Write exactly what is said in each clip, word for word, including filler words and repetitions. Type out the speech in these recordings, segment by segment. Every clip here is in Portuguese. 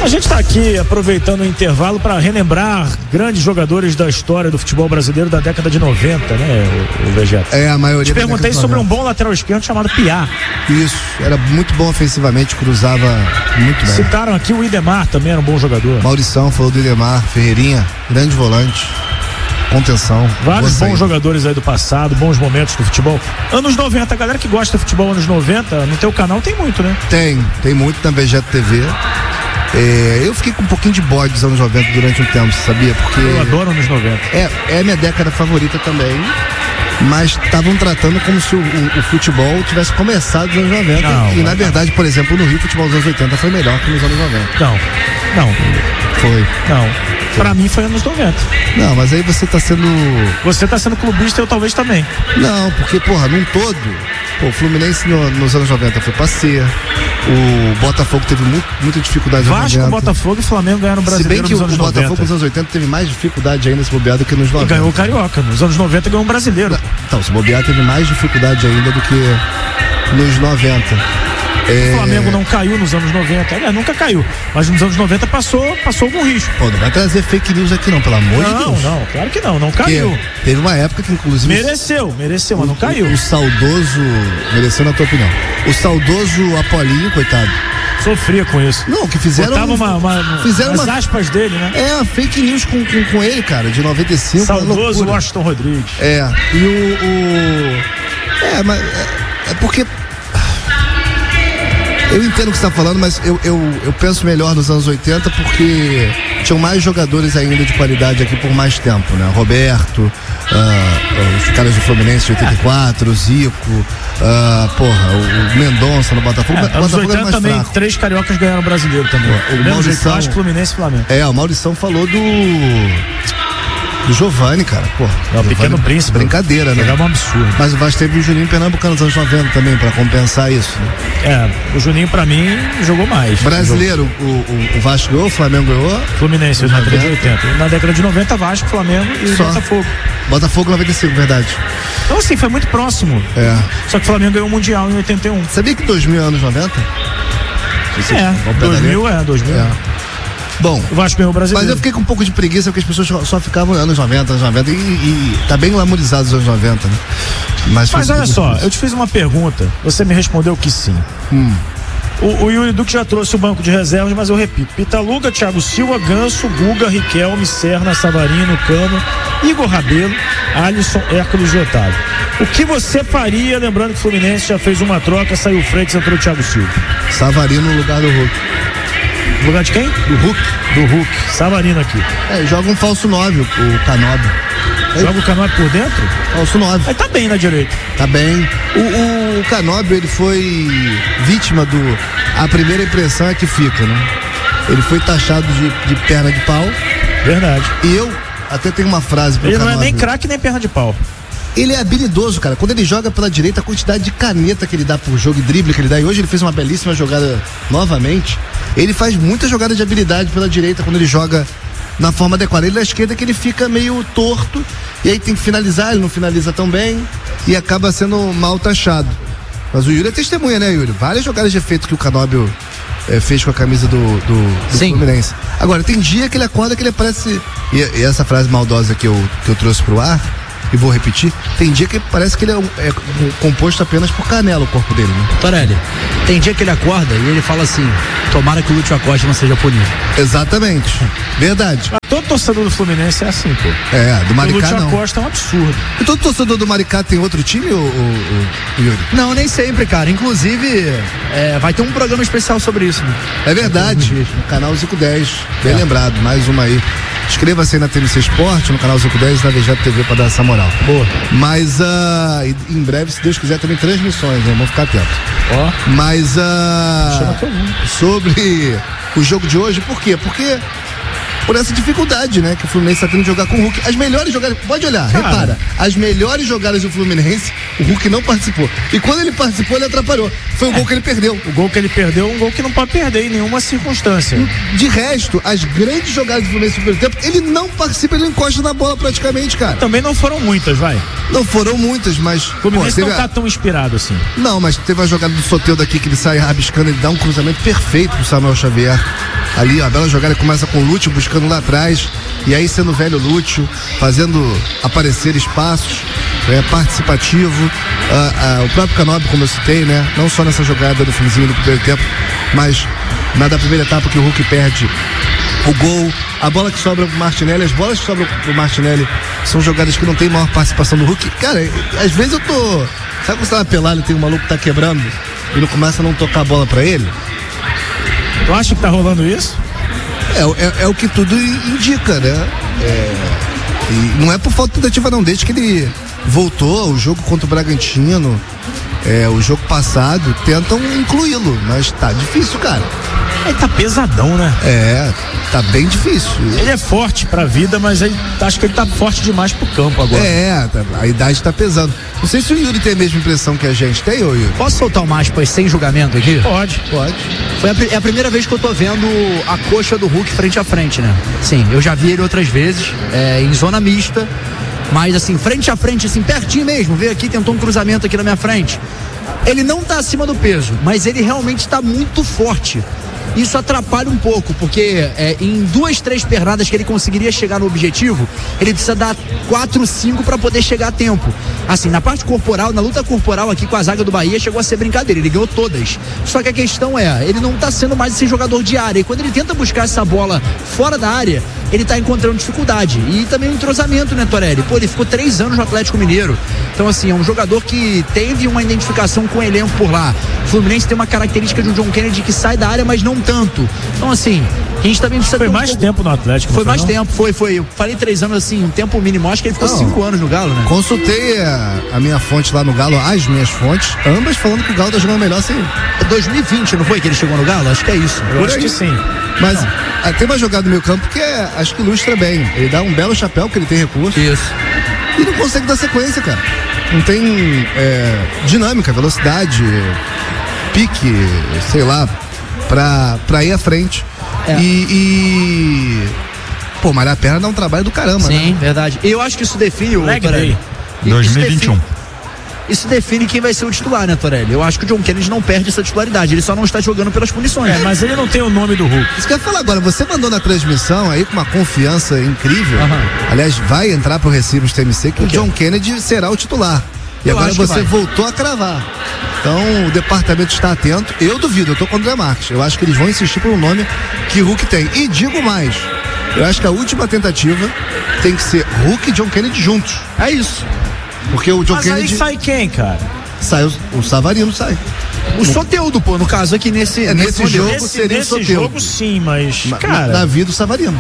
A gente está aqui aproveitando o intervalo para relembrar grandes jogadores da história do futebol brasileiro da década de noventa, né, o, o Vegeta? É, a maioria. Te perguntei sobre um bom lateral esquerdo chamado Piá. Isso, era muito bom ofensivamente, cruzava muito bem. Citaram aqui o Idemar, também era um bom jogador. Maurição falou do Idemar, Ferreirinha, grande volante. Contenção. Vários bons jogadores aí do passado, bons momentos do futebol. Anos noventa, a galera que gosta de futebol anos noventa, no teu canal tem muito, né? Tem, tem muito na Vegeta T V. É, eu fiquei com um pouquinho de bode dos anos noventa durante um tempo, sabia? Porque eu adoro anos noventa. É, é a minha década favorita também. Mas estavam tratando como se o, o, o futebol tivesse começado nos anos noventa. Não, e na verdade, não. Por exemplo, no Rio, o futebol dos anos oitenta foi melhor que nos anos noventa. Não, não. Foi. Não. Pra mim foi anos noventa. Não, mas aí você tá sendo... Você tá sendo clubista, eu talvez também. Não, porque, porra, num todo, pô, o Fluminense no, nos anos noventa foi pra ser. O Botafogo teve muito, muita dificuldade nos Vasco, Botafogo e Flamengo ganharam o Brasileiro nos anos noventa. Se bem que o Botafogo nos anos oitenta teve mais dificuldade ainda se bobear do que nos noventa. E ganhou o Carioca. Nos anos noventa ganhou um Brasileiro. Então, se bobear teve mais dificuldade ainda do que nos noventa. É... O Flamengo não caiu nos anos noventa, é, nunca caiu, mas nos anos noventa passou, passou algum risco. Pô, não vai trazer fake news aqui não, pelo amor não, de Deus. Não, não, claro que não, não caiu. Porque teve uma época que inclusive... Mereceu, mereceu, mas o, não caiu. O, o saudoso, mereceu na tua opinião, o saudoso Apolinho, coitado. Sofria com isso. Não, que fizeram... Botava uma, uma, fizeram umas uma, aspas dele, né? É, fake news com, com, com ele, cara, de noventa e cinco. Saudoso Washington Rodrigues. É, e o... o é, mas... É, é porque... Eu entendo o que você está falando, mas eu, eu, eu penso melhor nos anos oitenta porque tinham mais jogadores ainda de qualidade aqui por mais tempo, né? Roberto, uh, os caras do Fluminense de oitenta e quatro, o Zico, uh, porra, o, o Mendonça no Botafogo. É, o anos Botafogo oitenta também, fraco. Três cariocas ganharam o brasileiro também. O, o Maurição, Vasco, Fluminense e Flamengo. É, o Maurição falou do... do Giovani, cara, pô. É o Pequeno Príncipe. Brincadeira, né? É um absurdo. Mas o Vasco teve o Juninho Pernambucano nos anos noventa também, pra compensar isso. Né? É, o Juninho pra mim jogou mais. Brasileiro, o, o, o Vasco ganhou, o Flamengo ganhou. Fluminense na década de oitenta. Na década de noventa, Vasco, Flamengo e Só. Botafogo. Botafogo noventa e cinco, verdade. Então assim, foi muito próximo. É. Só que o Flamengo ganhou o Mundial em oitenta e um. Sabia que dois mil é anos noventa? É, dois mil é, dois mil. É. Bom, o Vasco ganhou o brasileiro. Mas eu fiquei com um pouco de preguiça porque as pessoas só ficavam anos noventa, anos noventa e, e tá bem glamorizado os anos noventa, né? Mas, mas olha só, difícil. Eu te fiz uma pergunta, você me respondeu que sim. Hum. O, o Yuri Duque já trouxe o banco de reservas, mas eu repito: Pitaluga, Thiago Silva, Ganso, Guga, Riquelme, Serna, Savarino, Cano, Igor Rabelo, Alisson, Hércules e Otávio. O que você faria, lembrando que o Fluminense já fez uma troca, saiu o Freitas, entrou o Thiago Silva? Savarino no lugar do Hulk. No lugar de quem? Do Hulk. Do Hulk. Savarino aqui. É, joga um falso nove, o Canobi. Joga o Canobi por dentro? Falso nove. Aí tá bem na direita. Tá bem. O, o, o Canobi, ele foi vítima do... A primeira impressão é que fica, né? Ele foi taxado de, de perna de pau. Verdade. E eu até tenho uma frase pro Ele Canobi. Não é nem craque nem perna de pau. Ele é habilidoso, cara. Quando ele joga pela direita, a quantidade de caneta que ele dá pro jogo e drible que ele dá. E hoje ele fez uma belíssima jogada novamente. Ele faz muita jogada de habilidade pela direita quando ele joga na forma adequada. Ele na esquerda que ele fica meio torto. E aí tem que finalizar, ele não finaliza tão bem. E acaba sendo mal taxado. Mas o Yuri é testemunha, né, Yuri? Várias jogadas de efeito que o Canóbio é, fez com a camisa do, do, do Fluminense. Agora, tem dia que ele acorda que ele parece... E, e essa frase maldosa que eu, que eu trouxe pro ar... E vou repetir, tem dia que parece que ele é, é composto apenas por canela o corpo dele, né? Torelli, tem dia que ele acorda e ele fala assim: tomara que o Lúcio Acosta não seja punido. Exatamente, verdade. Mas todo torcedor do Fluminense é assim, pô. É, do Maricá não. O Lúcio Acosta é um absurdo. E todo torcedor do Maricá tem outro time, o, o, o Yuri? Não, nem sempre, cara. Inclusive, é, vai ter um programa especial sobre isso, né? É verdade, no canal Zico dez, bem é. lembrado, mais uma aí. Inscreva-se aí na T V C Esporte, no canal Zico dez e na Vegeta T V pra dar essa moral. Boa. Mas uh, em breve, se Deus quiser, também transmissões, né? Vamos ficar atentos. Ó. Oh. Mas uh, sobre o jogo de hoje, por quê? Porque por essa dificuldade, né? Que o Fluminense está tendo de jogar com o Hulk. As melhores jogadas, pode olhar, Cara. repara, as melhores jogadas do Fluminense, o Hulk não participou. E quando ele participou, ele atrapalhou. Foi o é. gol que ele perdeu. O gol que ele perdeu é um gol que não pode perder em nenhuma circunstância. De resto, as grandes jogadas do Fluminense no primeiro tempo, ele não participa, ele não encosta na bola praticamente, cara. Também não foram muitas, vai. Não foram muitas, mas... O Fluminense pô, não tá a... tão inspirado assim. Não, mas teve a jogada do Soteldo aqui que ele sai rabiscando, ele dá um cruzamento perfeito pro Samuel Xavier. ali, ó, a bela jogada começa com o Lúcio buscando lá atrás, e aí sendo o velho Lúcio, fazendo aparecer espaços, é, participativo. Ah, ah, o próprio Canóbio, como eu citei, né? Não só nessa jogada do finzinho do primeiro tempo, mas na da primeira etapa que o Hulk perde o gol, a bola que sobra pro Martinelli, as bolas que sobram pro Martinelli são jogadas que não tem maior participação do Hulk. Cara, às vezes eu tô... Sabe quando você tá na pelada e tem um maluco que tá quebrando e não começa a não tocar a bola pra ele? Tu acha que tá rolando isso? É, é, é o que tudo indica, né? É, e não é por falta de tentativa não, desde que ele voltou, o jogo contra o Bragantino, é, o jogo passado, tentam incluí-lo, mas tá difícil, cara. Ele tá pesadão, né? É, tá bem difícil. Ele é forte pra vida, mas ele, acho que ele tá forte demais pro campo agora. É, a idade tá pesando. Não sei se o Yuri tem a mesma impressão que a gente. Tem, ô Yuri? Posso soltar uma aspas sem julgamento aqui? Pode. Pode. Foi a, é a primeira vez que eu tô vendo a coxa do Hulk frente a frente, né? Sim, eu já vi ele outras vezes, é, em zona mista, mas assim, frente a frente, assim, pertinho mesmo. Veio aqui, tentou um cruzamento aqui na minha frente. Ele não tá acima do peso, mas ele realmente tá muito forte. Isso atrapalha um pouco, porque é, em duas, três pernadas que ele conseguiria chegar no objetivo, ele precisa dar quatro, cinco para poder chegar a tempo. Assim, na parte corporal, na luta corporal aqui com a zaga do Bahia, chegou a ser brincadeira, ele ganhou todas. Só que a questão é, ele não tá sendo mais esse jogador de área, e quando ele tenta buscar essa bola fora da área, ele tá encontrando dificuldade. E também o entrosamento, né, Torelli? Pô, ele ficou três anos no Atlético Mineiro. Então, assim, é um jogador que teve uma identificação com o elenco por lá. O Fluminense tem uma característica de um John Kennedy que sai da área, mas não tanto. Então, assim, a gente também precisa... Foi um mais pouco... tempo no Atlético, Foi não mais foi, não? tempo, foi, foi. Eu falei três anos, assim, um tempo mínimo. Acho que ele ficou Não. cinco anos no Galo, né? Consultei a, a minha fonte lá no Galo, as minhas fontes, ambas falando que o Galo tá jogando melhor sem ele. dois mil e vinte, não foi que ele chegou no Galo? Acho que é isso. Eu Por acho aí. que sim. Mas ah, tem uma jogada no meio campo que é, acho que ilustra bem. Ele dá um belo chapéu, que ele tem recurso, Isso. e não consegue dar sequência, cara. Não tem é, dinâmica, velocidade, pique, sei lá, pra, pra ir à frente. É. E, e. Pô, malhar a perna dá um trabalho do caramba, Sim, né? verdade. Eu acho que isso define o Leg Torelli. day. Isso dois mil e vinte e um. define- Isso define quem vai ser o titular, né, Torelli? Eu acho que o John Kennedy não perde essa titularidade, ele só não está jogando pelas punições. É, mas ele não tem o nome do Hulk. Isso que eu ia falar agora, você mandou na transmissão aí com uma confiança incrível. Aham. Aliás, vai entrar pro Recife T M C que o, O quê? John Kennedy será o titular. E Eu agora acho que você vai. voltou a cravar. Então o departamento está atento. Eu duvido, eu tô com o André Marques. Eu acho que eles vão insistir por um nome que o Hulk tem. E digo mais, eu acho que a última tentativa tem que ser Hulk e John Kennedy juntos. É isso. Porque o John Mas aí Kennedy sai quem, cara? sai, o, o Savarino sai. O Soteldo, pô, no caso aqui nesse, É, nesse modelo. jogo Nesse, seria o nesse Soteldo. jogo, sim, mas, Na- cara, na vida do Savarino.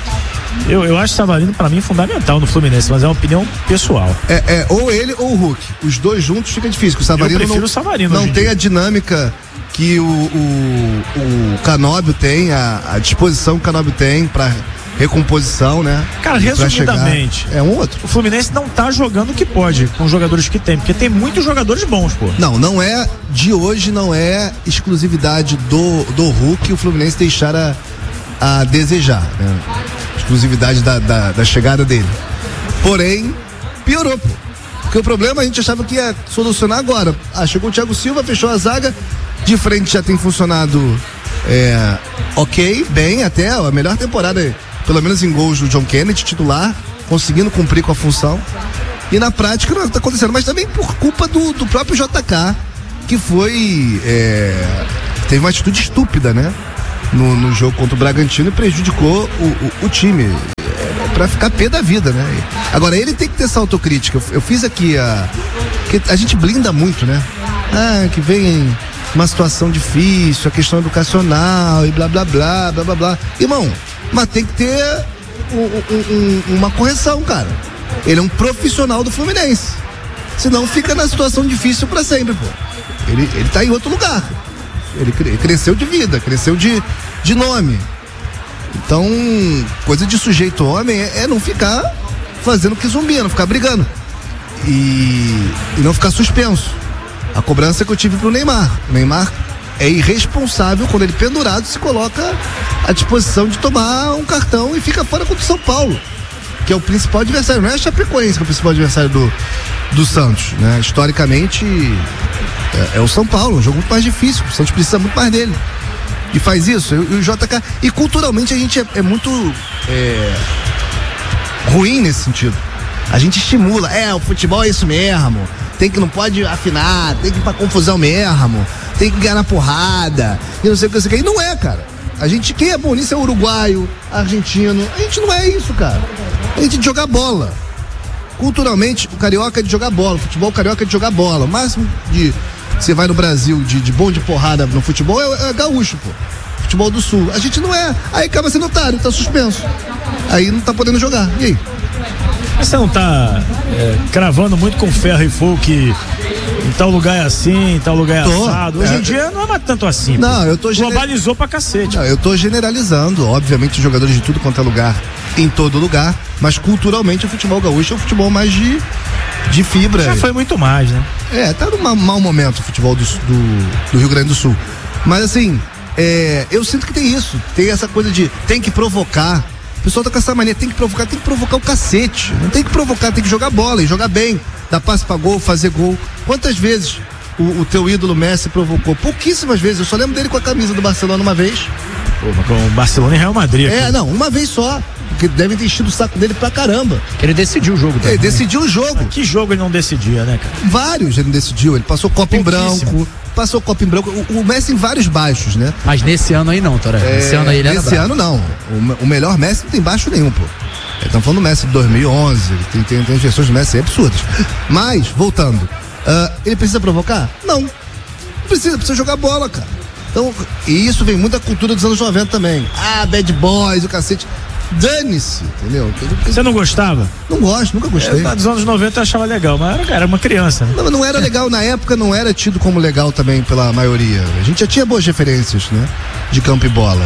eu, eu acho o Savarino, pra mim, fundamental no Fluminense, mas é uma opinião pessoal. É, é, ou ele ou o Hulk. Os dois juntos fica difícil. porque O Savarino Eu prefiro não, o Savarino não hoje em tem dia. a dinâmica que o, o, o Canóbio tem, a, a disposição que o Canóbio tem pra recomposição, né? Cara, E pra resumidamente, chegar. É um outro. o Fluminense não tá jogando o que pode com os jogadores que tem, porque tem muitos jogadores bons, pô. Não, não é de hoje, não é exclusividade do, do Hulk o Fluminense deixar a, a desejar, né? Exclusividade da, da, da chegada dele. Porém, piorou, pô. Porque o problema a gente achava que ia solucionar agora. Ah, chegou o Thiago Silva, fechou a zaga, de frente já tem funcionado é, ok, bem até, a melhor temporada, pelo menos em gols do John Kennedy, titular, conseguindo cumprir com a função. E na prática não está acontecendo, mas também por culpa do, do próprio J K, que foi. É, teve uma atitude estúpida, né? No, no jogo contra o Bragantino e prejudicou o, o, o time. É, pra ficar pé da vida, né? Agora, ele tem que ter essa autocrítica. Eu, eu fiz aqui a. Que a gente blinda muito, né? Ah, que vem uma situação difícil, a questão educacional e blá blá blá, blá blá blá. Irmão, mas tem que ter um, um, um, uma correção, cara. Ele é um profissional do Fluminense. Senão fica na situação difícil pra sempre, pô. Ele, ele tá em outro lugar. Ele cre- cresceu de vida, cresceu de, de nome. Então, coisa de sujeito homem é, é não ficar fazendo que zumbi, não ficar brigando. E, e não ficar suspenso. A cobrança que eu tive pro Neymar. O Neymar é irresponsável quando ele pendurado se coloca à disposição de tomar um cartão e fica fora contra o São Paulo, que é o principal adversário. Não é a Chapecoense que é o principal adversário do, do Santos, né? Historicamente é, é o São Paulo, um jogo muito mais difícil. O Santos precisa muito mais dele. e faz isso. E o J K. E culturalmente a gente é, é muito é, ruim nesse sentido. A gente estimula. É, o futebol é isso mesmo. Tem que, não pode afinar, tem que ir pra confusão mesmo. Tem que ganhar na porrada. E não sei o que, não sei o que. E não é, cara. A gente, quem é bom nisso é uruguaio, argentino. A gente não é isso, cara. A gente é de jogar bola. Culturalmente, o carioca é de jogar bola. O futebol carioca é de jogar bola. O máximo de você vai no Brasil de, de bom de porrada no futebol é, é gaúcho, pô. Futebol do Sul. A gente não é. Aí acaba sendo otário, tá suspenso. Aí não tá podendo jogar. E aí? Você não tá é, cravando muito com ferro e fogo que em tal lugar é assim, em tal lugar é tô, assado. Hoje é, em dia não é mais tanto assim. Não, pô. eu tô gener... Globalizou pra cacete. Não, eu tô generalizando. Obviamente, os jogadores de tudo quanto é lugar, em todo lugar. Mas culturalmente o futebol gaúcho é um futebol mais de, de fibra. Já foi muito mais, né? É, tá num mau momento o futebol do, do, do Rio Grande do Sul. Mas assim, é, eu sinto que tem isso. Tem essa coisa de tem que provocar. O pessoal tá com essa mania, tem que provocar, tem que provocar o cacete. Não tem que provocar, tem que jogar bola e jogar bem. Dar passe pra gol, fazer gol. Quantas vezes o, o teu ídolo Messi provocou? Pouquíssimas vezes. Eu só lembro dele com a camisa do Barcelona uma vez. Pô, com o Barcelona e Real Madrid. É, cara. Não, uma vez só. Porque devem ter enchido o saco dele pra caramba. Ele decidiu o jogo também. Ele decidiu o jogo. Mas que jogo ele não decidia, né, cara? Vários ele não decidiu. Ele passou copo em branco. Passou copo em branco. O, o Messi em vários baixos, né? Mas nesse ano aí não, Toré. É, nesse ano aí ele Nesse ano não. O, o melhor Messi não tem baixo nenhum, pô. Estamos falando do Messi de dois mil e onze. Tem, tem, tem versões do Messi absurdas. Mas, voltando. Uh, ele precisa provocar? Não. Não precisa. Precisa jogar bola, cara. Então, e isso vem muito da cultura dos anos noventa também. Ah, bad boys, o cacete. Dane-se, entendeu? Você não gostava? Não gosto, nunca gostei. Eu, dos anos noventa eu achava legal, mas era, era uma criança, né? Não, não era legal, na época não era tido como legal também pela maioria. A gente já tinha boas referências, né? De campo e bola.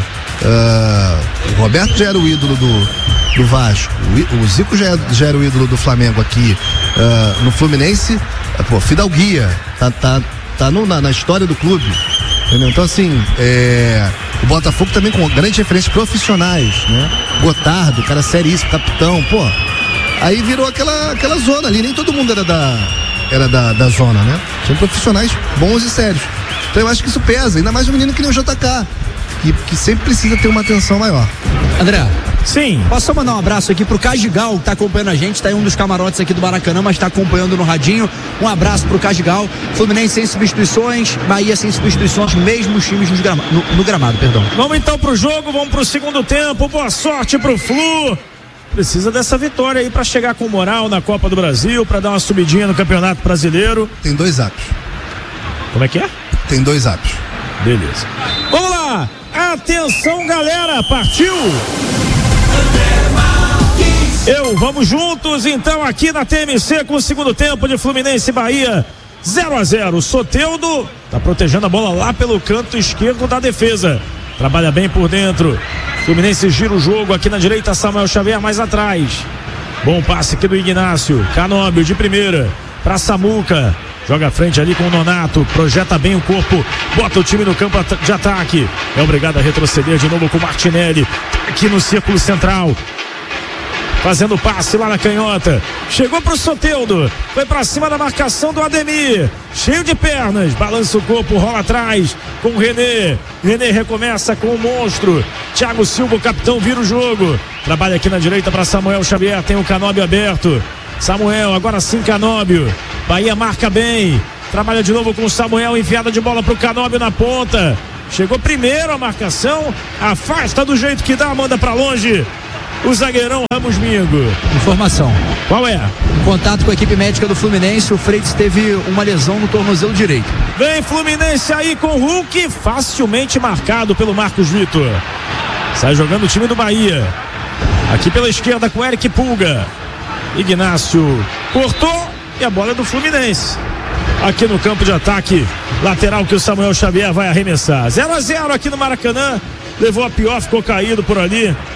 Uh, o Roberto já era o ídolo do, do Vasco. O, o Zico já, já era o ídolo do Flamengo aqui. Uh, no Fluminense, pô, Fidalguia. Tá, tá, tá no, na, na história do clube. Entendeu? Então assim, é, o Botafogo também com grandes referências profissionais, né? Gotardo, cara seríssimo, capitão, pô. Aí virou aquela, aquela zona ali, nem todo mundo era da, era da, da zona, né? Tinha profissionais bons e sérios. Então eu acho que isso pesa, ainda mais um menino que nem o J K, que, que sempre precisa ter uma atenção maior. André. Sim. Posso só mandar um abraço aqui pro Cagigal, que tá acompanhando a gente, tá em um dos camarotes aqui do Maracanã, mas tá acompanhando no radinho. Um abraço pro Cagigal. Fluminense sem substituições, Bahia sem substituições, mesmo os times no, grama, no, no gramado, perdão. Vamos então pro jogo, vamos pro segundo tempo. Boa sorte pro Flu. Precisa dessa vitória aí pra chegar com moral na Copa do Brasil, pra dar uma subidinha no Campeonato Brasileiro. Tem dois atos. Como é que é? Tem dois atos. Beleza. Vamos lá! Atenção, galera! Partiu! Eu, vamos juntos então aqui na T M C com o segundo tempo de Fluminense e Bahia, zero a zero. Soteldo tá protegendo a bola lá pelo canto esquerdo da defesa, trabalha bem por dentro. Fluminense gira o jogo aqui na direita, Samuel Xavier mais atrás. Bom passe aqui do Ignácio, Canóbio de primeira para Samuca, joga à frente ali com o Nonato, projeta bem o corpo, bota o time no campo de ataque, é obrigado a retroceder de novo com o Martinelli aqui no círculo central, fazendo passe lá na canhota, chegou pro Soteldo, foi pra cima da marcação do Ademir, cheio de pernas, balança o corpo, rola atrás com o René, René recomeça com o monstro, Thiago Silva, o capitão, vira o jogo, trabalha aqui na direita para Samuel Xavier, tem o Canóbio aberto, Samuel, agora sim Canóbio, Bahia marca bem, trabalha de novo com o Samuel, enfiada de bola pro Canóbio na ponta, chegou primeiro a marcação, afasta do jeito que dá, manda pra longe o zagueirão Ramos Mingo. Informação. Qual é? Em contato com a equipe médica do Fluminense, o Freitas teve uma lesão no tornozelo direito. Vem Fluminense aí com o Hulk, facilmente marcado pelo Marcos Vitor. Sai jogando o time do Bahia. Aqui pela esquerda com Eric Pulga. Ignácio cortou e a bola é do Fluminense. Aqui no campo de ataque, lateral que o Samuel Xavier vai arremessar. zero a zero aqui no Maracanã. Levou a pior, ficou caído por ali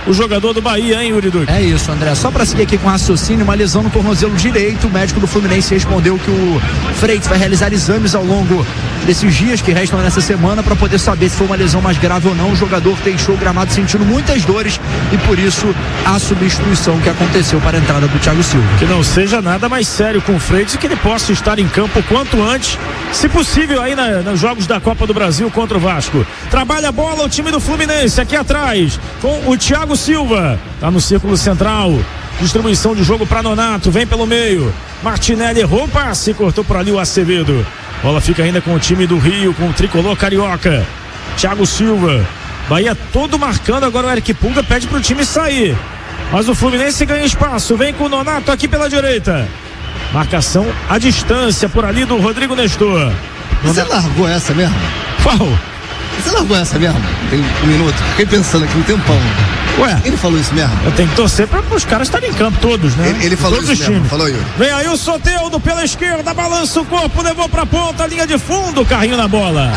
o jogador do Bahia, hein, Yuri Duque? É isso, André. Só para seguir aqui com raciocínio, uma lesão no tornozelo direito. O médico do Fluminense respondeu que o Freitas vai realizar exames ao longo desses dias que restam nessa semana para poder saber se foi uma lesão mais grave ou não. O jogador deixou o gramado sentindo muitas dores e por isso a substituição que aconteceu para a entrada do Thiago Silva. Que não seja nada mais sério com o Freitas e que ele possa estar em campo quanto antes, se possível, aí na, nos jogos da Copa do Brasil contra o Vasco. Trabalha a bola o time do Fluminense aqui atrás com o Thiago Silva, tá no círculo central. Distribuição de jogo para Nonato, vem pelo meio. Martinelli errou o passe, cortou por ali o Acevedo. Bola fica ainda com o time do Rio, com o tricolor carioca. Thiago Silva. Bahia todo marcando, agora o Eric Pulga pede pro time sair. Mas o Fluminense ganha espaço, vem com o Nonato aqui pela direita. Marcação à distância por ali do Rodrigo Nestor. Você largou essa mesmo? Qual? Você largou essa mesmo? Tem um minuto. Fiquei pensando aqui um tempão. Ué? Ele falou isso mesmo? Eu tenho que torcer para os caras estarem em campo todos, né? Ele, ele falou todos isso os mesmo. times. Falou, Yuri. Vem aí o Soteldo pela esquerda, balança o corpo, levou pra ponta, linha de fundo, carrinho na bola.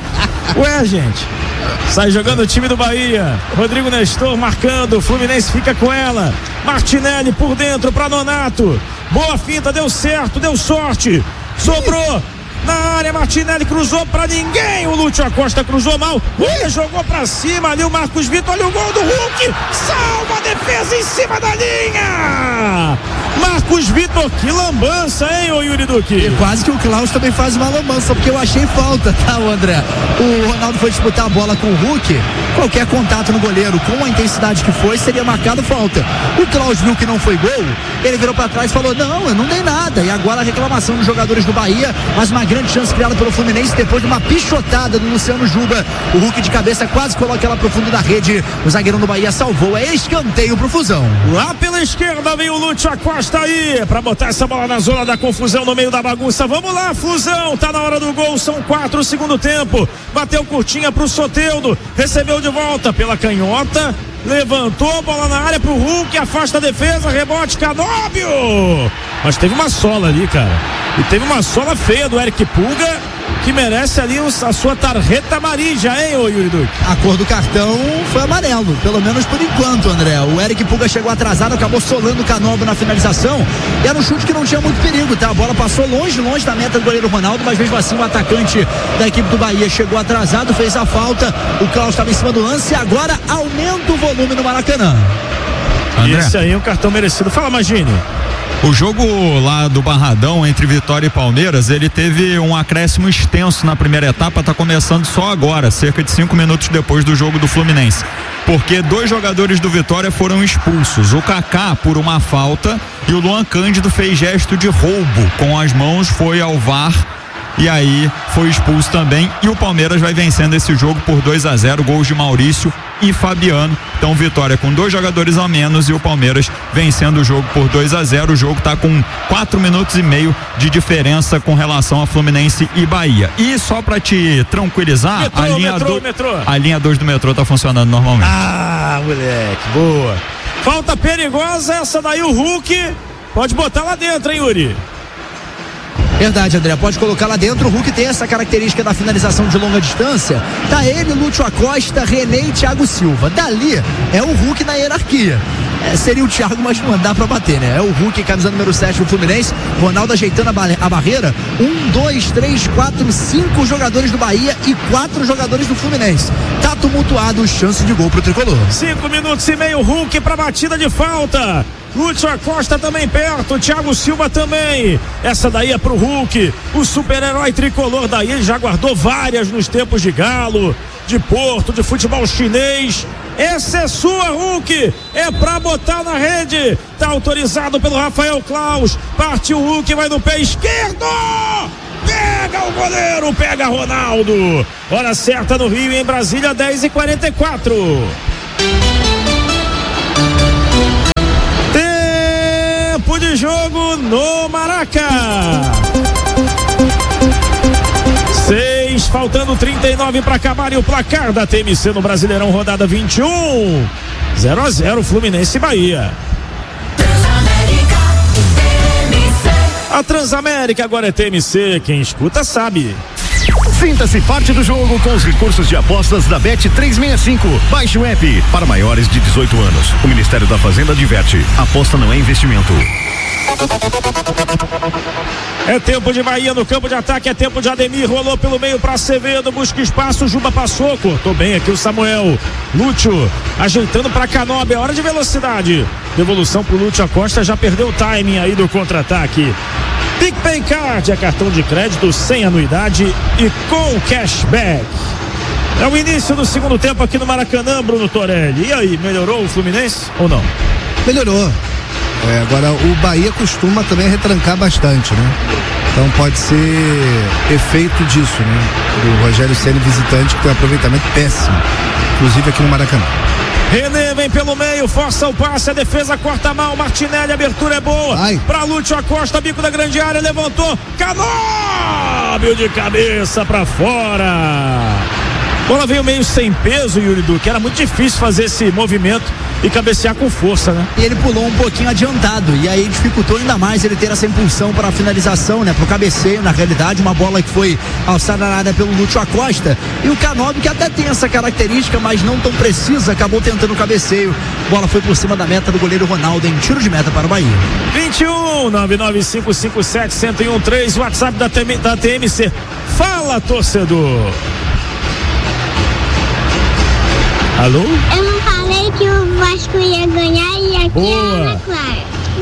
Ué, gente. Sai jogando o time do Bahia. Rodrigo Nestor marcando, o Fluminense fica com ela. Martinelli por dentro para Nonato. Boa finta, deu certo, deu sorte. Sobrou na área, Martinelli cruzou pra ninguém. O Lúcio Acosta cruzou mal. Ele jogou pra cima ali o Marcos Vitor. Olha o gol do Hulk. Salva a defesa em cima da linha. Marcos Vitor, que lambança, hein, ô Yuri Duque? E quase que o Klaus também faz uma lambança, porque eu achei falta, tá, André? O Ronaldo foi disputar a bola com o Hulk. Qualquer contato no goleiro, com a intensidade que foi, seria marcado falta. O Klaus viu que não foi gol, ele virou pra trás e falou: não, eu não dei nada. E agora a reclamação dos jogadores do Bahia, mas uma grande chance criada pelo Fluminense depois de uma pichotada do Luciano Juba. O Hulk de cabeça quase coloca ela pro fundo da rede. O zagueirão do Bahia salvou. É escanteio pro Fusão. Lá pela esquerda vem o Lúcio Acosta aí pra botar essa bola na zona da confusão, no meio da bagunça. Vamos lá, Fusão, tá na hora do gol, são quatro, segundo tempo. Bateu curtinha pro Soteldo, recebeu de volta pela canhota, levantou, bola na área pro Hulk, afasta a defesa, rebote, Canóbio. Mas teve uma sola ali, cara. E teve uma sola feia do Eric Pulga, que merece ali a sua tarjeta amarilla, hein, ô Yuri Duque? A cor do cartão foi amarelo, pelo menos por enquanto, André. O Eric Pulga chegou atrasado, acabou solando o Canóbio na finalização. E era um chute que não tinha muito perigo, tá? A bola passou longe, longe da meta do goleiro Ronaldo, mas mesmo assim o atacante da equipe do Bahia chegou atrasado, fez a falta. O Klaus estava em cima do lance e agora aumenta o volume no Maracanã. André. Esse aí é um cartão merecido. Fala, Magini. O jogo lá do Barradão entre Vitória e Palmeiras, ele teve um acréscimo extenso na primeira etapa, tá começando só agora, cerca de cinco minutos depois do jogo do Fluminense, porque dois jogadores do Vitória foram expulsos, o Kaká por uma falta e o Luan Cândido fez gesto de roubo com as mãos, foi ao V A R e aí foi expulso também, e o Palmeiras vai vencendo esse jogo por dois a zero, gols de Maurício e Fabiano. Então Vitória com dois jogadores a menos e o Palmeiras vencendo o jogo por dois a zero. O jogo tá com quatro minutos e meio de diferença com relação a Fluminense e Bahia. E só pra te tranquilizar, metrô, a linha metrô, do, metrô. a linha dois do metrô tá funcionando normalmente. Ah, moleque, boa. Falta perigosa essa daí, o Hulk pode botar lá dentro, hein, Yuri? Verdade, André, pode colocar lá dentro. O Hulk tem essa característica da finalização de longa distância. Tá ele, Lúcio Acosta, René e Thiago Silva. Dali é o Hulk na hierarquia. É, seria o Thiago, mas não dá pra bater, né? É o Hulk, camisa número sete do Fluminense. Ronaldo ajeitando a, ba- a barreira. Um, dois, três, quatro, cinco jogadores do Bahia e quatro jogadores do Fluminense. Tá tumultuado, chance de gol pro tricolor. Cinco minutos e meio, Hulk pra batida de falta. Lúcio Acosta também perto, Thiago Silva também. Essa daí é pro Hulk, o super-herói tricolor. Daí ele já guardou várias nos tempos de Galo, de Porto, de futebol chinês. Essa é sua, Hulk, é pra botar na rede. Tá autorizado pelo Rafael Klaus. Partiu o Hulk, vai no pé esquerdo. Pega o goleiro, pega Ronaldo. Hora certa no Rio e em Brasília, dez e quarenta e quatro. Tempo de jogo no Maraca. Seis, faltando trinta e nove para acabar, e o placar da T M C no Brasileirão, rodada vinte e um. zero a zero, Fluminense e Bahia. A Transamérica agora é T M C, quem escuta sabe. Sinta-se parte do jogo com os recursos de apostas da Bet trezentos e sessenta e cinco. Baixe o app para maiores de dezoito anos. O Ministério da Fazenda adverte: aposta não é investimento. É tempo de Bahia no campo de ataque, é tempo de Ademir, rolou pelo meio para Acevedo, busca espaço, Juba passou, cortou bem aqui o Samuel. Lúcio ajeitando para Canobi, é hora de velocidade. Devolução pro Lúcio Acosta, já perdeu o timing aí do contra-ataque. PicPay Card é cartão de crédito sem anuidade e com cashback. É o início do segundo tempo aqui no Maracanã, Bruno Torelli. E aí, melhorou o Fluminense ou não? Melhorou. É, agora o Bahia costuma também retrancar bastante, né? Então pode ser efeito disso, né? Do Rogério Ceni visitante, que tem um aproveitamento péssimo, inclusive aqui no Maracanã. René vem pelo meio, força o passe, a defesa corta mal, Martinelli, a abertura é boa. Para Lúcio Acosta, bico da grande área, levantou, Canóbio de cabeça para fora. Bola veio meio sem peso, Yuri Duque, era muito difícil fazer esse movimento e cabecear com força, né? E ele pulou um pouquinho adiantado, e aí dificultou ainda mais ele ter essa impulsão para a finalização, né? Pro cabeceio, na realidade, uma bola que foi alçada na área pelo Lúcio Acosta, e o Canóbio, que até tem essa característica, mas não tão precisa, acabou tentando o cabeceio. Bola foi por cima da meta do goleiro Ronaldo, em tiro de meta para o Bahia. vinte e um, nove nove cinco cinco sete, um zero um três, WhatsApp da, da T M C. Fala, torcedor! Alô? Eu não falei que o Vasco ia ganhar e aqui Boa. é Ana Clara.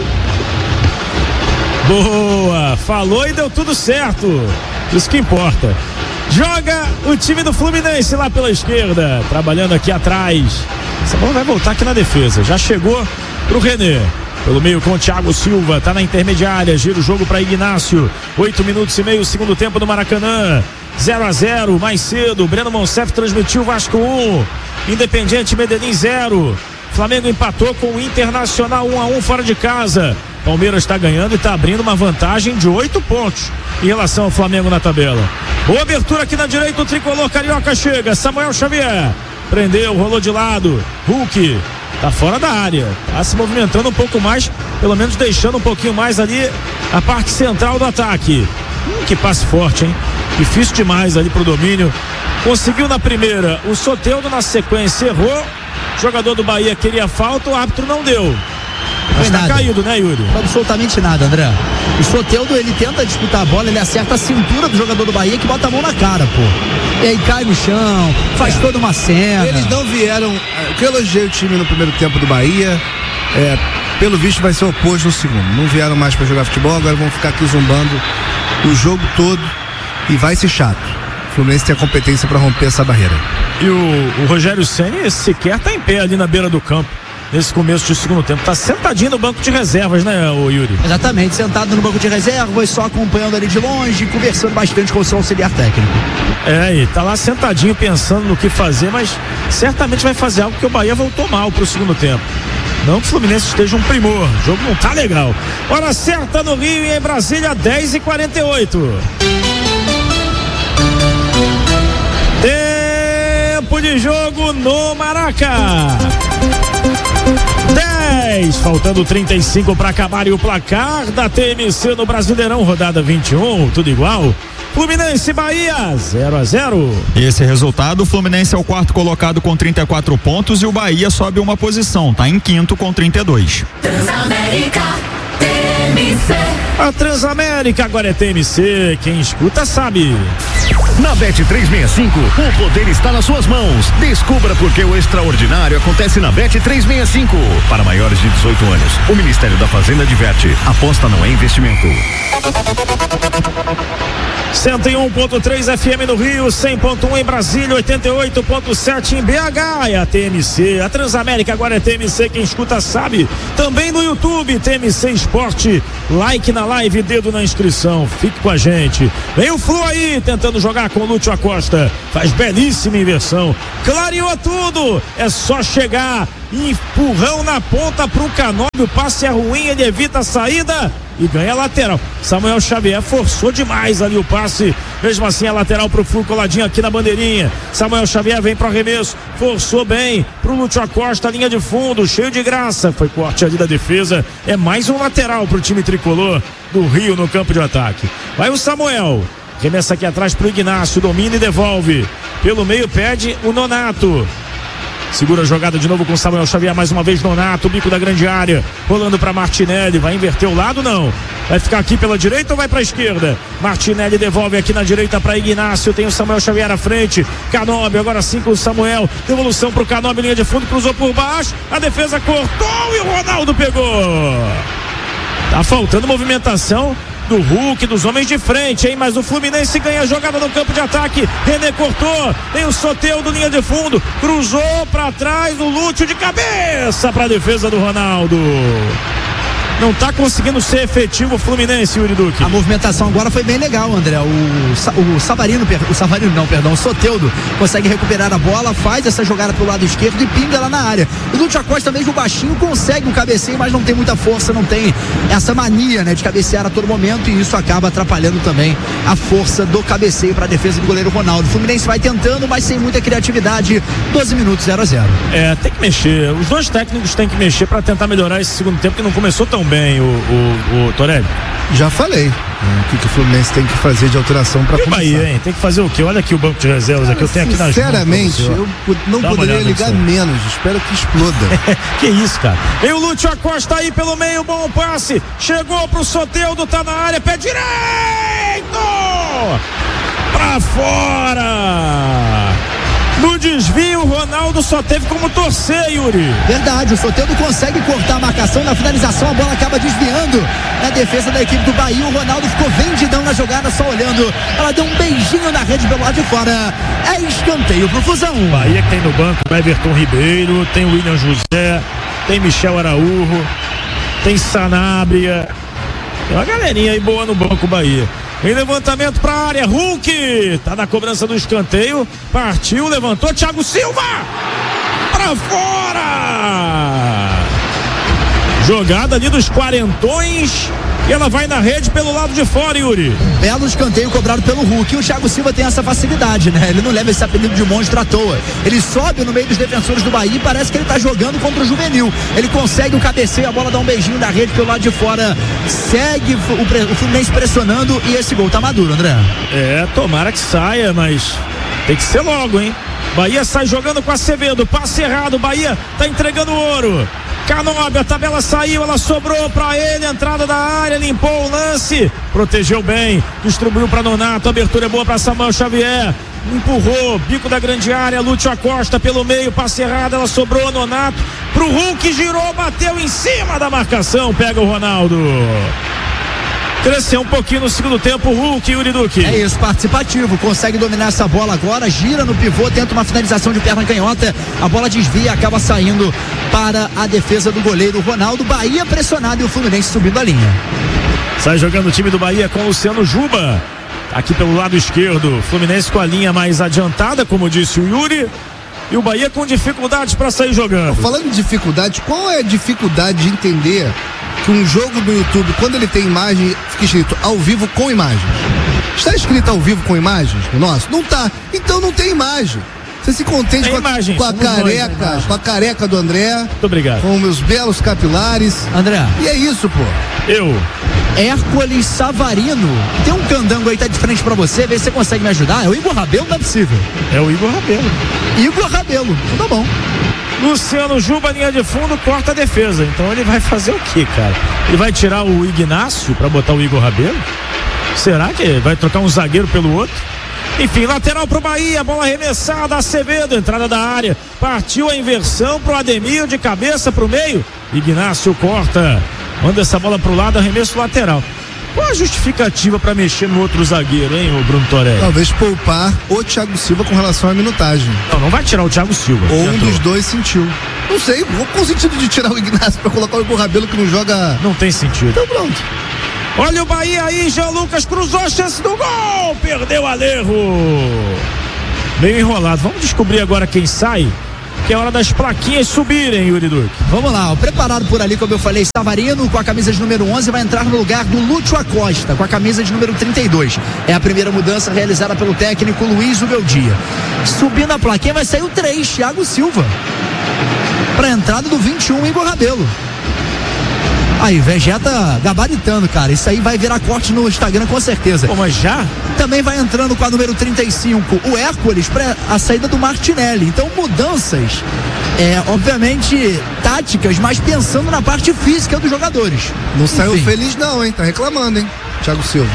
Boa! Falou e deu tudo certo. Isso que importa. Joga o time do Fluminense lá pela esquerda, trabalhando aqui atrás. Essa bola vai voltar aqui na defesa. Já chegou pro René. Pelo meio com o Thiago Silva, tá na intermediária, gira o jogo para Ignácio. Oito minutos e meio, segundo tempo do Maracanã. zero a zero, mais cedo. Breno Monsef transmitiu Vasco um. Independiente Medellín zero. Flamengo empatou com o Internacional um a um fora de casa. Palmeiras está ganhando e está abrindo uma vantagem de oito pontos em relação ao Flamengo na tabela. Boa abertura aqui na direita, o tricolor carioca chega. Samuel Xavier prendeu, rolou de lado. Hulk tá fora da área, tá se movimentando um pouco mais, pelo menos deixando um pouquinho mais ali a parte central do ataque. Hum, que passe forte, hein? Difícil demais ali pro domínio. Conseguiu na primeira, o Soteldo na sequência errou. O jogador do Bahia queria falta, o árbitro não deu. Mas tá caído, né, Yuri? Absolutamente nada, André. O Soteldo, ele tenta disputar a bola, ele acerta a cintura do jogador do Bahia, que bota a mão na cara, pô. E aí cai no chão, faz é. toda uma cena. Eles não vieram, que eu elogiei o time no primeiro tempo do Bahia, é, pelo visto vai ser o oposto no segundo. Não vieram mais pra jogar futebol, agora vão ficar aqui zumbando o jogo todo e vai ser chato. O Fluminense tem a competência para romper essa barreira. E o, o Rogério Ceni sequer tá em pé ali na beira do campo nesse começo de segundo tempo, tá sentadinho no banco de reservas, né, o Yuri? Exatamente, sentado no banco de reservas, só acompanhando ali de longe, conversando bastante com o seu auxiliar técnico. É, e tá lá sentadinho pensando no que fazer, mas certamente vai fazer algo, porque o Bahia voltou mal pro segundo tempo. Não que o Fluminense esteja um primor, o jogo não tá legal. Hora certa no Rio e em Brasília, dez e quarenta e oito. Tempo de jogo no Maraca. dez, faltando trinta e cinco para acabar, e o placar da T M C no Brasileirão, rodada vinte e um, tudo igual. Fluminense Bahia, zero a zero. E esse resultado, o Fluminense é o quarto colocado com trinta e quatro pontos e o Bahia sobe uma posição, tá em quinto com trinta e dois. Transamérica, T M C. A Transamérica agora é T M C, quem escuta sabe. Na Bet trezentos e sessenta e cinco, o poder está nas suas mãos. Descubra por que o extraordinário acontece na Bet trezentos e sessenta e cinco. Para maiores de dezoito anos, o Ministério da Fazenda adverte: aposta não é investimento. cento e um ponto três F M no Rio, cem ponto um em Brasília, oitenta e oito ponto sete em B H. É a T M C, a Transamérica agora é T M C, quem escuta sabe. Também no YouTube, T M C Esporte. Like na live, dedo na inscrição. Fique com a gente. Vem o Flu aí, tentando jogar com o Lúcio Acosta. Faz belíssima inversão. Clareou tudo. É só chegar. Empurrão na ponta pro Canóbio. O passe é ruim, ele evita a saída e ganha a lateral. Samuel Xavier forçou demais ali o passe. Mesmo assim, a lateral pro Flu, coladinho aqui na bandeirinha. Samuel Xavier vem pro arremesso. Forçou bem pro Lúcio Acosta, linha de fundo, cheio de graça. Foi corte ali da defesa. É mais um lateral pro time tricolor do Rio no campo de ataque. Vai o Samuel. Remessa aqui atrás pro Ignacio, domina e devolve. Pelo meio pede o Nonato. Segura a jogada de novo com Samuel Xavier, mais uma vez Nonato, bico da grande área, rolando para Martinelli, vai inverter o lado, não, vai ficar aqui pela direita ou vai para a esquerda? Martinelli devolve aqui na direita para Ignacio, tem o Samuel Xavier à frente, Canóbio, agora sim com o Samuel, devolução pro Canóbio, linha de fundo, cruzou por baixo, a defesa cortou e o Ronaldo pegou. Tá faltando movimentação do Hulk, dos homens de frente, hein? Mas o Fluminense ganha a jogada no campo de ataque. René cortou, tem o Soteldo, linha de fundo, cruzou pra trás, o Lúcio de cabeça pra defesa do Ronaldo. Não tá conseguindo ser efetivo o Fluminense, Yuri Duque. A movimentação agora foi bem legal, André. O, o Savarino, o Savarino não, perdão, o Soteldo consegue recuperar a bola, faz essa jogada pro lado esquerdo e pinga lá na área. O Lúcio Acosta, mesmo baixinho, consegue o cabeceio, mas não tem muita força, não tem essa mania, né, de cabecear a todo momento, e isso acaba atrapalhando também a força do cabeceio para a defesa do goleiro Ronaldo. O Fluminense vai tentando, mas sem muita criatividade. doze minutos, zero a zero. É, tem que mexer. Os dois técnicos têm que mexer para tentar melhorar esse segundo tempo, que não começou tão bem, o, o, o Torelli. Já falei, né, o que, que o Fluminense tem que fazer de alteração para começar. E o Bahia, hein? Tem que fazer o quê? Olha aqui o banco de reservas, aqui eu tenho aqui nas Sinceramente, eu não Dá poderia ligar menos, espero que exploda. Que isso, cara. E o Lúcio Acosta aí pelo meio, bom passe, chegou pro Soteldo, tá na área, pé direito! Pra fora! No desvio, o Ronaldo só teve como torcer, Yuri. Verdade, o Soteldo consegue cortar a marcação, na finalização a bola acaba desviando na defesa da equipe do Bahia. O Ronaldo ficou vendidão na jogada, só olhando. Ela deu um beijinho na rede pelo lado de fora. É escanteio pro Fusão. Bahia que tem no banco Everton Ribeiro, tem o William José, tem Michel Araújo, tem Sanabria. Tem uma galerinha aí boa no banco Bahia. Em levantamento para a área, Hulk tá na cobrança do escanteio, partiu, levantou, Thiago Silva para fora, jogada ali dos quarentões e ela vai na rede pelo lado de fora, Yuri. Belo escanteio cobrado pelo Hulk. E o Thiago Silva tem essa facilidade, né? Ele não leva esse apelido de monstro à toa. Ele sobe no meio dos defensores do Bahia e parece que ele tá jogando contra o Juvenil. Ele consegue o cabeceio, a bola dá um beijinho da rede pelo lado de fora. Segue o, o Fluminense pressionando e esse gol tá maduro, André. É, tomara que saia, mas tem que ser logo, hein? Bahia sai jogando com Acevedo, passe errado, Bahia tá entregando ouro. Canóbio, a tabela saiu, ela sobrou pra ele, entrada da área, limpou o lance, protegeu bem, distribuiu pra Nonato, a abertura é boa pra Samuel Xavier, empurrou, bico da grande área, Lúcio Acosta pelo meio, passe errado, ela sobrou, Nonato, pro Hulk, girou, bateu em cima da marcação, pega o Ronaldo. Cresceu um pouquinho no segundo tempo, o Hulk, Yuri Duque. É isso, participativo, consegue dominar essa bola agora, gira no pivô, tenta uma finalização de perna canhota, a bola desvia, acaba saindo para a defesa do goleiro Ronaldo. Bahia pressionado e o Fluminense subindo a linha. Sai jogando o time do Bahia com o Luciano Juba, aqui pelo lado esquerdo, Fluminense com a linha mais adiantada, como disse o Yuri, e o Bahia com dificuldades para sair jogando. Falando de dificuldade, qual é a dificuldade de entender que um jogo do YouTube, quando ele tem imagem, fica escrito ao vivo com imagens? Está escrito ao vivo com imagens? Nossa, não tá. Então não tem imagem. Você se contente com a, imagens, com a careca, com a careca do André. Muito obrigado. Com meus belos capilares. André. E é isso, pô. Eu. Hércules Savarino. Tem um candango aí, tá de frente pra você, vê se você consegue me ajudar. É o Igor Rabelo, não é possível. É o Igor Rabelo. Igor Rabelo, tá bom. Luciano Juba, linha de fundo, corta a defesa. Então ele vai fazer o quê, cara? Ele vai tirar o Ignacio pra botar o Igor Rabelo? Será que vai trocar um zagueiro pelo outro? Enfim, lateral pro Bahia, bola arremessada, Acevedo, entrada da área, partiu a inversão pro Ademir, de cabeça pro meio, Ignacio corta, manda essa bola pro lado, arremesso lateral. Qual a justificativa para mexer no outro zagueiro, hein, o Bruno Torelli? Talvez poupar o Thiago Silva com relação à minutagem. Não, não vai tirar o Thiago Silva. Ou um dos dois sentiu. Não sei, qual o sentido de tirar o Ignacio para colocar o Igor Rabelo que não joga? Não tem sentido. Então pronto. Olha o Bahia aí, Jean Lucas cruzou a chance do gol, perdeu Alejo. Meio enrolado, vamos descobrir agora quem sai, que é hora das plaquinhas subirem, Yuri Duque. Vamos lá, ó, preparado por ali, como eu falei, Savarino com a camisa de número onze vai entrar no lugar do Lúcio Acosta com a camisa de número trinta e dois. É a primeira mudança realizada pelo técnico Luiz Ubeldia. Subindo a plaquinha vai sair o três, Thiago Silva, para a entrada do vinte e um, Igor Rabelo. Aí, Vegeta gabaritando, cara. Isso aí vai virar corte no Instagram com certeza. Pô, mas já? Também vai entrando com a número trinta e cinco, o Hércules, para a saída do Martinelli. Então, mudanças, é, obviamente, táticas, mas pensando na parte física dos jogadores. Não saiu Enfim. feliz não, hein? Tá reclamando, hein? Thiago Silva.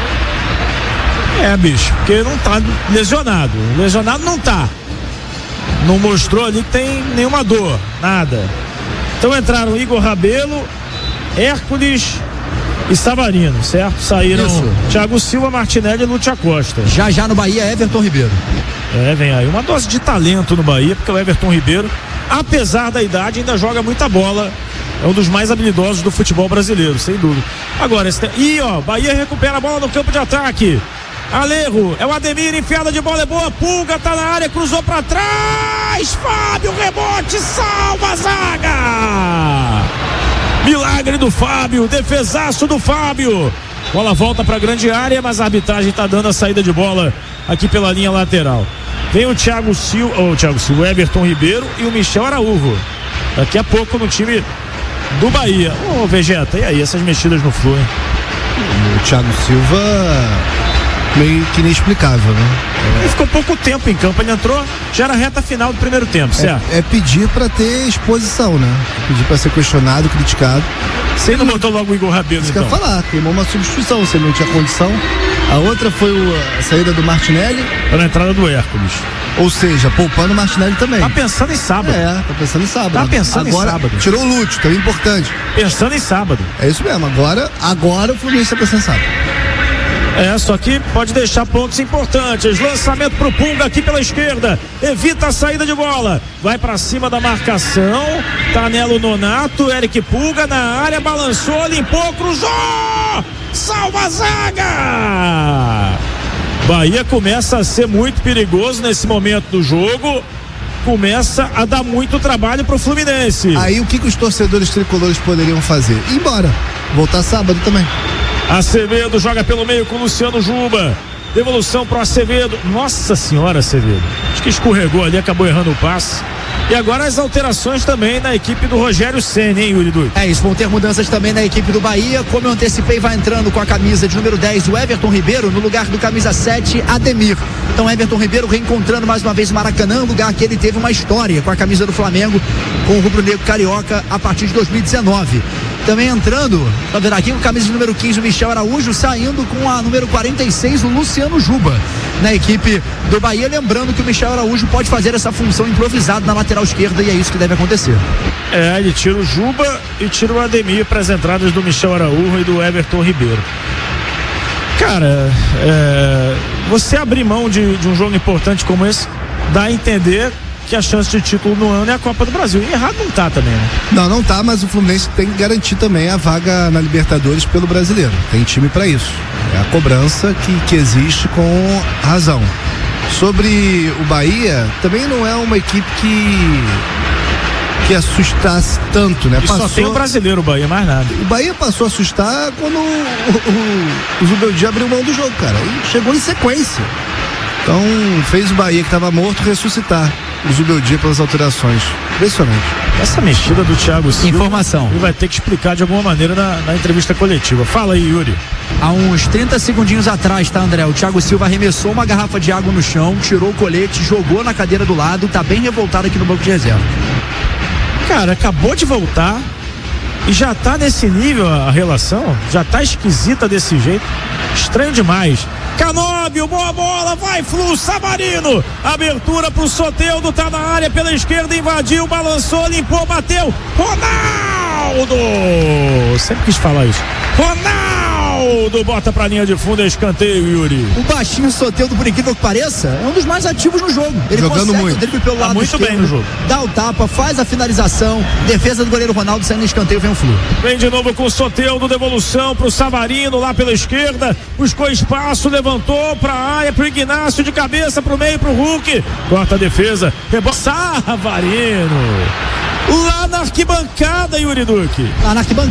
É, bicho, porque não tá lesionado. Lesionado não tá. Não mostrou ali que tem nenhuma dor, nada. Então entraram Igor Rabelo, Hércules e Savarino, certo? Saíram Isso. Thiago Silva, Martinelli e Lúcio Costa. Já já no Bahia, Everton Ribeiro. É, vem aí uma dose de talento no Bahia, porque o Everton Ribeiro, apesar da idade, ainda joga muita bola. É um dos mais habilidosos do futebol brasileiro, sem dúvida. Agora, esse... e ó, Bahia recupera a bola no campo de ataque. Alejo, é o Ademir, enfiada de bola é boa, Pulga tá na área, cruzou pra trás, Fábio, rebote, salva a zaga! Milagre do Fábio, defesaço do Fábio. Bola volta pra grande área, mas a arbitragem tá dando a saída de bola aqui pela linha lateral. Vem o Thiago Silva, ou oh, o Thiago Silva, o Everton Ribeiro e o Michel Araújo. Daqui a pouco no time do Bahia. Ô, oh, Vegeta, e aí, essas mexidas no Flu, hein? O Thiago Silva meio que inexplicável, né? Ele ficou pouco tempo em campo, ele entrou, já era reta final do primeiro tempo, certo? É, é pedir pra ter exposição, né? Pedir pra ser questionado, criticado. Você não botou logo o Igor Rabelo, Isso então? que eu ia falar, queimou uma substituição, se ele não tinha condição. A outra foi o, a saída do Martinelli. Para a entrada do Hércules. Ou seja, poupando o Martinelli também. Tá pensando em sábado. É, tá pensando em sábado. Tá pensando agora, em sábado. Tirou o Lúcio, também importante. Pensando em sábado. É isso mesmo, agora, agora o Fluminense tá pensando em sábado. É, só que pode deixar pontos importantes. Lançamento pro Pulga aqui pela esquerda. Evita a saída de bola. Vai pra cima da marcação. Tá nela o Nonato. Eric Pulga na área. Balançou, limpou, cruzou. Salva a zaga. Bahia começa a ser muito perigoso nesse momento do jogo. Começa a dar muito trabalho pro Fluminense. Aí o que, que os torcedores tricolores poderiam fazer? Ir embora. Voltar sábado também. Acevedo joga pelo meio com o Luciano Juba. Devolução pro Acevedo. Nossa senhora, Acevedo. Acho que escorregou ali, acabou errando o passe. E agora as alterações também na equipe do Rogério Ceni, hein, Yuri Duque? É isso, vão ter mudanças também na equipe do Bahia. Como eu antecipei, vai entrando com a camisa de número dez, o Everton Ribeiro, no lugar do camisa sete, Ademir. Então, Everton Ribeiro reencontrando mais uma vez o Maracanã, lugar que ele teve uma história com a camisa do Flamengo, com o rubro-negro carioca a partir de dois mil e dezenove. Também entrando, tá vendo aqui, com a camisa de número quinze, o Michel Araújo, saindo com a número quarenta e seis, o Luciano Juba, na equipe do Bahia. Lembrando que o Michel Araújo pode fazer essa função improvisada na lateral esquerda, e é isso que deve acontecer. É, ele tira o Juba e tira o Ademir para as entradas do Michel Araújo e do Everton Ribeiro. Cara, é, você abrir mão de, de um jogo importante como esse, dá a entender que a chance de título no ano é a Copa do Brasil. E errado não tá também, né? Não, não tá, mas o Fluminense tem que garantir também a vaga na Libertadores pelo Brasileiro. Tem time pra isso. É a cobrança que, que existe com razão. Sobre o Bahia, também não é uma equipe que que assustasse tanto, né? E passou, só tem o brasileiro, o Bahia, mais nada. O Bahia passou a assustar quando o, o, o Zubeldia abriu mão do jogo, cara. E chegou em sequência. Então fez o Bahia, que estava morto, ressuscitar o Zubeldia pelas alterações. Impressionante. Essa mexida do Thiago Silva, informação, ele vai ter que explicar de alguma maneira na, na entrevista coletiva. Fala aí, Yuri. Há uns trinta segundinhos atrás, tá, André? O Thiago Silva arremessou uma garrafa de água no chão, tirou o colete, jogou na cadeira do lado, tá bem revoltado aqui no banco de reserva. Cara, acabou de voltar e já tá nesse nível a relação, já tá esquisita desse jeito, estranho demais. Canóbio, boa bola, vai Flu, Savarino, abertura pro Soteldo, tá na área pela esquerda, invadiu, balançou, limpou, bateu, Ronaldo, sempre quis falar isso, Ronaldo, bota pra linha de fundo, é escanteio, Yuri. O baixinho Soteldo, por incrível que pareça, é um dos mais ativos no jogo. Ele jogando consegue muito, o drible pelo tá lado muito esquerdo, bem no jogo, dá o tapa, faz a finalização, defesa do goleiro Ronaldo, saindo no escanteio, vem o Flu. Vem de novo com o Soteldo, devolução pro Savarino lá pela esquerda, buscou espaço, levantou pra área, pro Ignacio de cabeça, pro meio, pro Hulk, corta a defesa, rebote, Savarino lá na arquibancada, Yuri Duque. Lá na arquibancada.